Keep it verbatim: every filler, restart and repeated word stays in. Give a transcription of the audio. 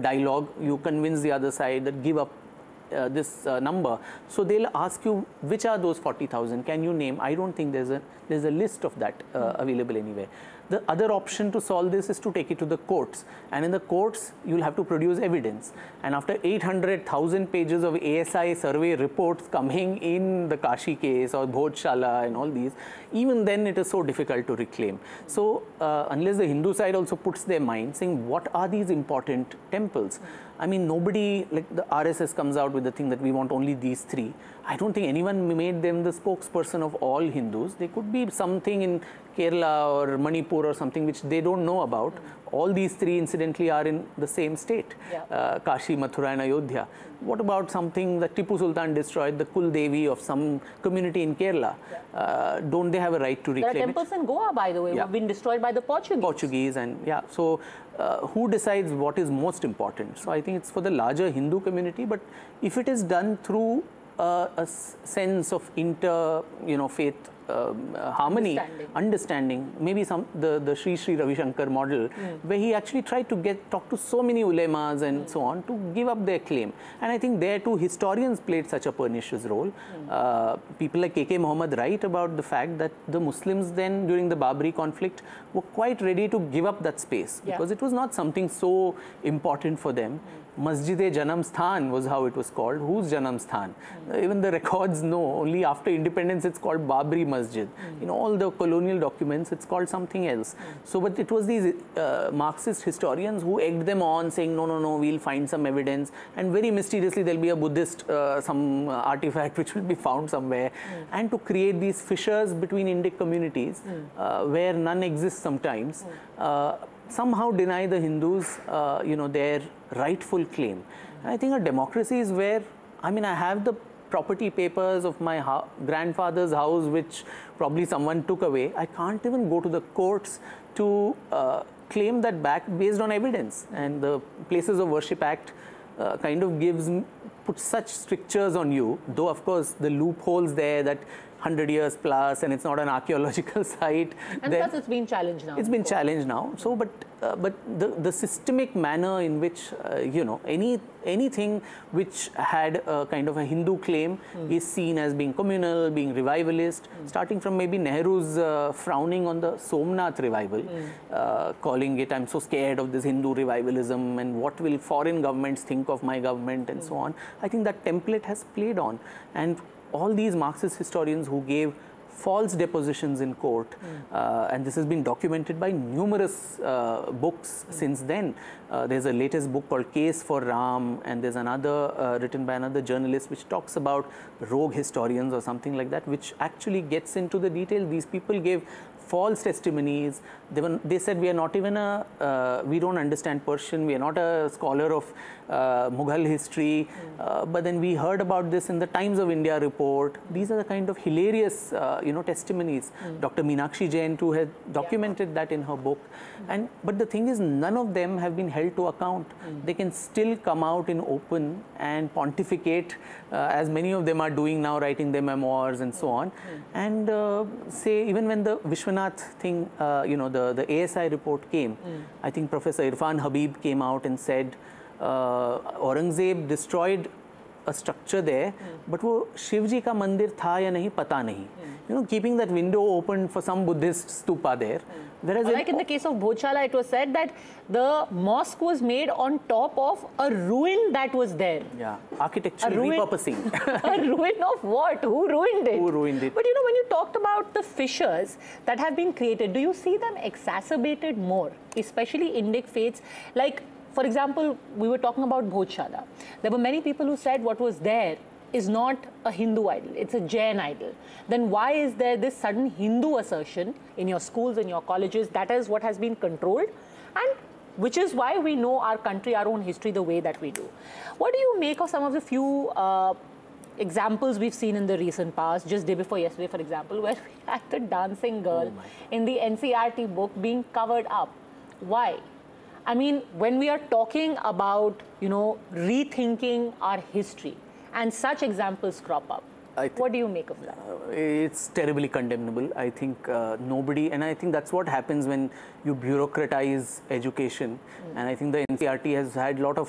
dialogue. You convince the other side that give up uh, this uh, number. So they'll ask you, which are those forty thousand? Can you name? I don't think there's a there's a list of that uh, mm. available anywhere. The other option to solve this is to take it to the courts. And in the courts, you'll have to produce evidence. And after eight hundred thousand pages of A S I survey reports coming in the Kashi case or Bhojshala and all these, even then it is so difficult to reclaim. So uh, unless the Hindu side also puts their mind saying, what are these important temples? I mean, nobody, like the R S S comes out with the thing that we want only these three. I don't think anyone made them the spokesperson of all Hindus. There could be something in Kerala or Manipur or something which they don't know about. Mm. All these three incidentally are in the same state, yeah. uh, Kashi, Mathura and Ayodhya. What about something that Tipu Sultan destroyed, the Kul Devi of some community in Kerala? Yeah. Uh, don't they have a right to reclaim it? There are temples in Goa, by the way, yeah. who have been destroyed by the Portuguese. Portuguese and yeah, so uh, who decides what is most important? So I think it's for the larger Hindu community, but if it is done through uh, a sense of inter, you know, faith Uh, uh, harmony, understanding. understanding, maybe some the the Sri Sri Ravi Shankar model, mm. where he actually tried to get talk to so many ulemas and mm. so on to give up their claim. And I think there too historians played such a pernicious role. Mm. Uh, people like K K Mohammed write about the fact that the Muslims then during the Babri conflict were quite ready to give up that space, yeah. because it was not something so important for them. Mm. Masjid-e-Janam Sthan was how it was called. Whose Janam Sthan? Mm. Even the records know, only after independence it's called Babri Masjid. Mm. In all the colonial documents, it's called something else. Mm. So, but it was these uh, Marxist historians who egged them on, saying, no, no, no, we'll find some evidence. And very mysteriously, there'll be a Buddhist, uh, some artifact which will be found somewhere. Mm. And to create these fissures between Indic communities, mm. uh, where none exists sometimes, mm. uh, somehow deny the Hindus, uh, you know, their rightful claim. And I think a democracy is where, I mean, I have the property papers of my grandfather's house, which probably someone took away. I can't even go to the courts to uh, claim that back based on evidence. And the Places of Worship Act uh, kind of gives, puts such strictures on you, though of course the loopholes there that one hundred years plus and it's not an archaeological site. And then, plus it's been challenged now. It's been challenged now. So, but uh, but the, the systemic manner in which, uh, you know, any anything which had a kind of a Hindu claim mm. is seen as being communal, being revivalist, mm. starting from maybe Nehru's uh, frowning on the Somnath revival, mm. uh, calling it, I'm so scared of this Hindu revivalism and what will foreign governments think of my government and mm. so on. I think that template has played on. And all these Marxist historians who gave false depositions in court, mm. uh, and this has been documented by numerous uh, books mm. since then. Uh, there's a latest book called Case for Ram, and there's another uh, written by another journalist which talks about rogue historians or something like that, which actually gets into the detail. These people gave false testimonies. They, were, they said, we are not even a, uh, we don't understand Persian, we are not a scholar of uh, Mughal history, mm. uh, but then we heard about this in the Times of India report. These are the kind of hilarious, uh, you know, testimonies. Mm. Doctor Meenakshi Jain too had documented yeah. that in her book. Mm. And but the thing is, none of them have been held to account. Mm. They can still come out in open and pontificate, uh, as many of them are doing now, writing their memoirs and so on. Mm. And uh, say, even when the Vishwanath thing, uh, you know, the, the A S I report came, mm. I think Professor Irfan Habib came out and said, uh, Aurangzeb destroyed a structure there, mm. but वो शिवजी का मंदिर था या नहीं पता नहीं. Mm. You know, keeping that window open for some Buddhist stupa there. Mm. Whereas like in the case of Bhojshala, it was said that the mosque was made on top of a ruin that was there. Yeah, architecture repurposing. A ruin of what? Who ruined it? Who ruined it? But you know, when you talked about the fissures that have been created, do you see them exacerbated more, especially Indic faiths? Like, for example, we were talking about Bhojshala. There were many people who said what was there is not a Hindu idol, it's a Jain idol. Then why is there this sudden Hindu assertion in your schools, in your colleges? That is what has been controlled, and which is why we know our country, our own history the way that we do. What do you make of some of the few uh, examples we've seen in the recent past, just day before yesterday, for example, where we had the dancing girl oh in the N C R T book being covered up? Why? I mean, when we are talking about, you know, rethinking our history and such examples crop up, what do you make of that? Uh, it's terribly condemnable. I think uh, nobody, and I think that's what happens when you bureaucratize education. Mm. And I think the N C R T has had a lot of